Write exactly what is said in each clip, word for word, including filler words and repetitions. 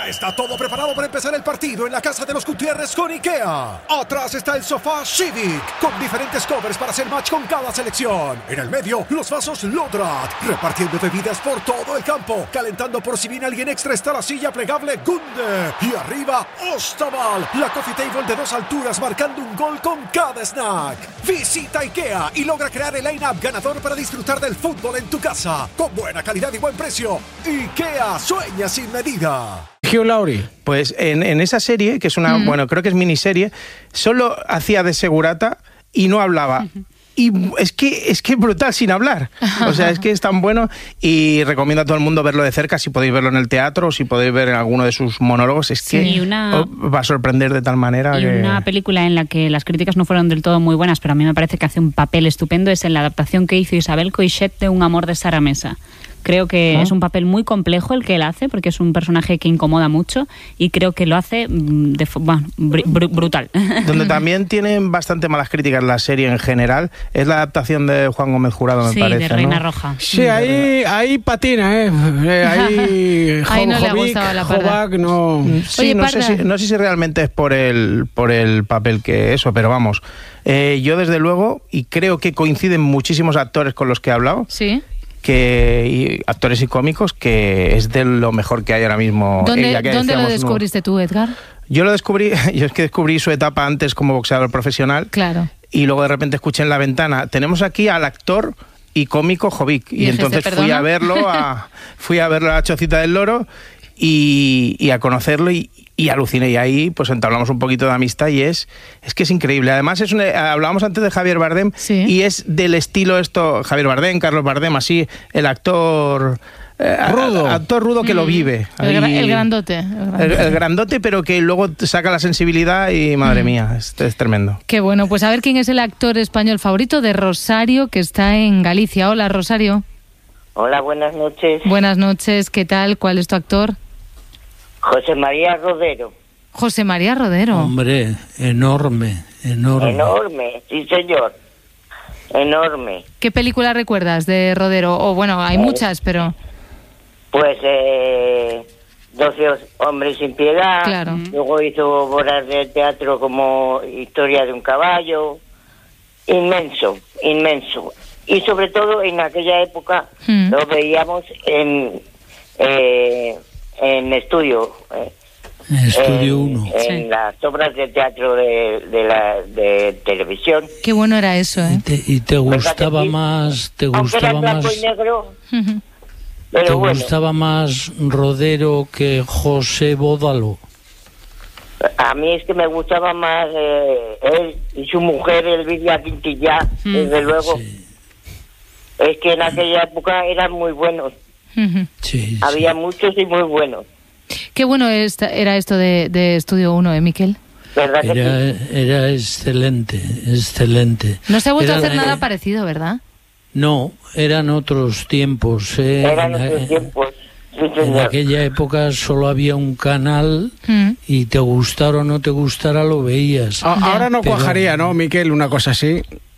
Ya está todo preparado para empezar el partido en la casa de los Gutiérrez con IKEA. Atrás está el sofá Civic, con diferentes covers para hacer match con cada selección. En el medio, los vasos Lodrat, repartiendo bebidas por todo el campo. Calentando por si viene alguien extra está la silla plegable Gunde. Y arriba, Ostaval, la coffee table de dos alturas marcando un gol con cada snack. Visita IKEA y logra crear el line-up ganador para disfrutar del fútbol en tu casa. Con buena calidad y buen precio. IKEA, sueña sin medida. Hugh Laurie. Pues en, en esa serie, que es una, mm. bueno, creo que es miniserie, solo hacía de segurata y no hablaba. Y es que es que brutal sin hablar. O sea, es que es tan bueno y recomiendo a todo el mundo verlo de cerca, si podéis verlo en el teatro o si podéis ver en alguno de sus monólogos. Es que sí, una... va a sorprender de tal manera. Y que... una película en la que las críticas no fueron del todo muy buenas, pero a mí me parece que hace un papel estupendo, es en la adaptación que hizo Isabel Coixet de Un amor de Sara Mesa. Creo que ¿Ah? es un papel muy complejo el que él hace, porque es un personaje que incomoda mucho y creo que lo hace de, bueno, br br brutal. Donde también tienen bastante malas críticas la serie en general es la adaptación de Juan Gómez Jurado, me sí, parece. Sí, de Reina ¿no? Roja. Sí, ahí, ahí patina, ¿eh? Ahí, ahí no le ha gustado la parda. No... Sí, Oye, no, sé si, no sé si realmente es por el, por el papel que eso, pero vamos. Eh, yo desde luego, y creo que coinciden muchísimos actores con los que he hablado, sí. que y actores y cómicos, que es de lo mejor que hay ahora mismo. ¿Dónde, Ella, que ¿dónde lo descubriste no, tú, Edgar? Yo lo descubrí, yo es que descubrí su etapa antes como boxeador profesional. Claro. Y luego de repente escuché en la ventana, tenemos aquí al actor y cómico Jovic. Y, y entonces fui a verlo a fui a verlo a la Chocita del Loro y, y a conocerlo y, y aluciné. Y ahí pues entablamos un poquito de amistad y es, es que es increíble. Además, es una, hablábamos antes de Javier Bardem, sí. Y es del estilo esto, Javier Bardem, Carlos Bardem, así, el actor... Eh, rudo. Actor rudo que mm. lo vive. El, gra el, grandote, el grandote. El, el grandote, pero que luego saca la sensibilidad y madre mm. mía, es, es tremendo. Qué bueno, pues a ver quién es el actor español favorito de Rosario, que está en Galicia. Hola, Rosario. Hola, buenas noches. Buenas noches, ¿qué tal? ¿Cuál es tu actor? José María Rodero. José María Rodero. Hombre, enorme, enorme. Enorme, sí señor. Enorme. ¿Qué película recuerdas de Rodero? O bueno, hay eh, muchas, pero... Pues eh, doce hombres sin piedad. Claro. Luego hizo obras de teatro como Historia de un caballo. Inmenso, inmenso. Y sobre todo en aquella época mm. lo veíamos en... Eh, en estudio eh, estudio uno en, en sí. las obras de teatro de, de la de televisión. Qué bueno era eso, ¿eh? Y te, y te gustaba más te gustaba más y negro, uh-huh. pero te bueno. gustaba más Rodero que José Bódalo. A mí es que me gustaba más eh, él y su mujer Elvira Quintillá, mm. desde luego. Sí. Es que en aquella época eran muy buenos. Uh-huh. Sí, había sí. muchos y muy buenos. Qué bueno esta, era esto de, de Estudio uno, ¿eh, Miquel? ¿Verdad que era, sí? Era excelente, excelente. No se ha vuelto era, a hacer nada eh, parecido, ¿verdad? No, eran otros tiempos. Eh, eran en, otros tiempos. Sí, en aquella época solo había un canal mm. y te gustara o no te gustara lo veías. A, ahora no Pero, cuajaría, ¿no, Miquel? Una cosa así.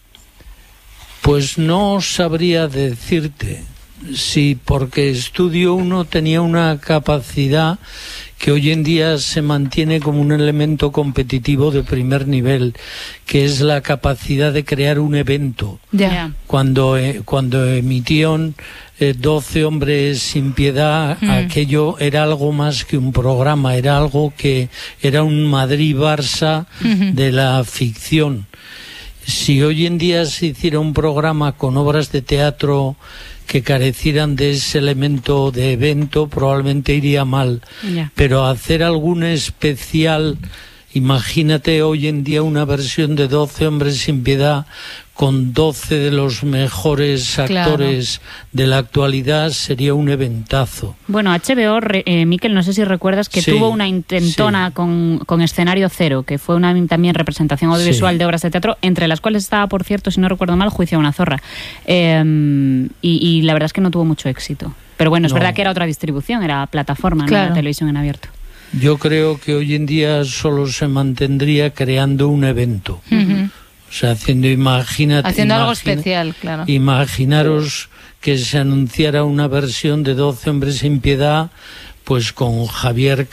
Pues no sabría decirte. Sí, porque Estudio uno tenía una capacidad que hoy en día se mantiene como un elemento competitivo de primer nivel, que es la capacidad de crear un evento. Yeah. Cuando, eh, cuando emitieron eh, doce hombres sin piedad, mm. aquello era algo más que un programa, era algo que era un Madrid-Barça mm-hmm. de la ficción. Si hoy en día se hiciera un programa con obras de teatro que carecieran de ese elemento de evento, probablemente iría mal. Yeah. Pero hacer algún especial, imagínate hoy en día una versión de doce hombres sin piedad con doce de los mejores actores claro. de la actualidad, sería un eventazo. Bueno, H B O, eh, Miquel, no sé si recuerdas que sí, tuvo una intentona sí. con, con Escenario Cero, que fue una también representación audiovisual sí. de obras de teatro, entre las cuales estaba, por cierto, si no recuerdo mal, Juicio a una zorra. Eh, y, y la verdad es que no tuvo mucho éxito. Pero bueno, es no. verdad que era otra distribución, era plataforma, claro. no era televisión en abierto. Yo creo que hoy en día solo se mantendría creando un evento. Uh-huh. O sea, haciendo, imagínate... Haciendo imagina, algo especial, claro. Imaginaros que se anunciara una versión de doce hombres sin piedad, pues con Javier